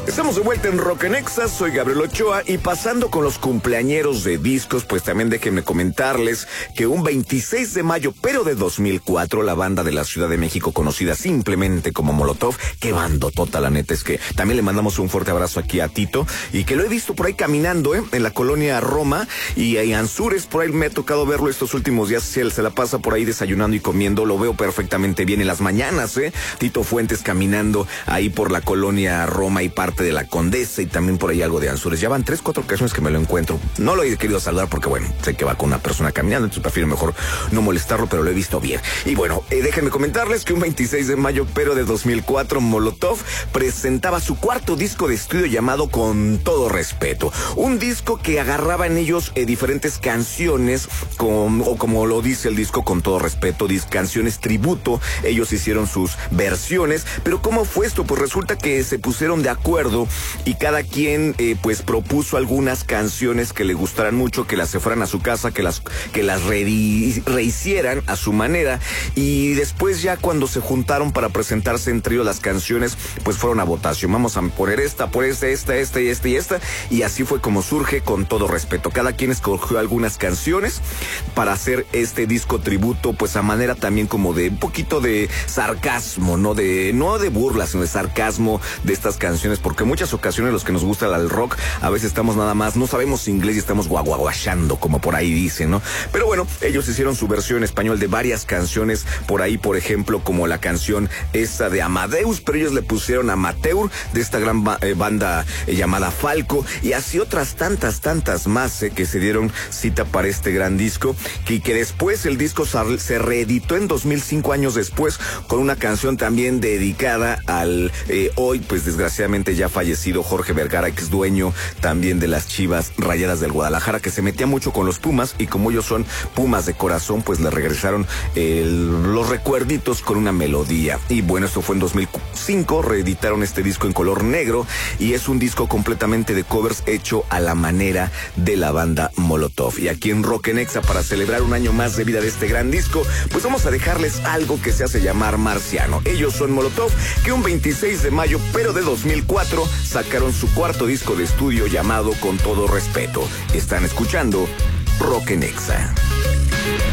Estamos de vuelta en Rock en Exa, soy Gabriel Ochoa y pasando con los cumpleañeros de discos, pues también déjenme comentarles que un 26 de mayo, pero de 2004, la banda de la Ciudad de México conocida simplemente como Molotov, qué bandotota, la neta es que también le mandamos un fuerte abrazo aquí a Tito y que lo he visto por ahí caminando, en la colonia Roma y en Anzures, por ahí me ha tocado verlo estos últimos días, se la pasa por ahí desayunando y comiendo, lo veo perfectamente bien en las mañanas, Tito Fuentes caminando ahí por la colonia Roma y parte de la Condesa y también por ahí algo de Anzures. Ya van 3-4 ocasiones que me lo encuentro. No lo he querido saludar porque, bueno, sé que va con una persona caminando, entonces prefiero mejor no molestarlo, pero lo he visto bien. Y bueno, déjenme comentarles que un 26 de mayo, pero de 2004, Molotov presentaba su cuarto disco de estudio llamado Con Todo Respeto. Un disco que agarraba en ellos diferentes canciones, o como lo dice el disco Con Todo Respeto, canciones tributo. Ellos hicieron sus versiones, pero ¿cómo fue esto? Pues resulta que se pusieron de acuerdo y cada quien pues propuso algunas canciones que le gustaran mucho, que las se fueran a su casa, que las rehicieran a su manera, y después ya cuando se juntaron para presentarse entre ellos las canciones, pues fueron a votación. Vamos a poner esta, por esta, y así fue como surge Con Todo Respeto. Cada quien escogió algunas canciones para hacer este disco tributo, pues a manera también como de un poquito de sarcasmo, no de burla, sino de sarcasmo de estas canciones, porque en muchas ocasiones los que nos gusta el rock, a veces estamos nada más, no sabemos inglés y estamos guaguaguachando, como por ahí dicen, ¿no? Pero bueno, ellos hicieron su versión en español de varias canciones, por ahí, por ejemplo, como la canción esta de Amadeus, pero ellos le pusieron Amateur, de esta gran banda llamada Falco, y así otras tantas más, que se dieron cita para este gran disco, que después el disco se reeditó en 2005, años después, con una canción también dedicada al hoy, pues desgraciadamente ya fallecido Jorge Vergara, ex dueño también de las Chivas Rayadas del Guadalajara, que se metía mucho con los Pumas, y como ellos son Pumas de corazón, pues le regresaron los recuerditos con una melodía. Y bueno, esto fue en 2005, reeditaron este disco en color negro, y es un disco completamente de covers hecho a la manera de la banda Molotov. Y aquí en Rock en Exa, para celebrar un año más de vida de este gran disco, pues vamos a dejarles algo que se hace llamar Marciano. Ellos son Molotov, que un 26 de mayo, pero de 2004, sacaron su cuarto disco de estudio llamado Con Todo Respeto. Están escuchando Rock en Exa.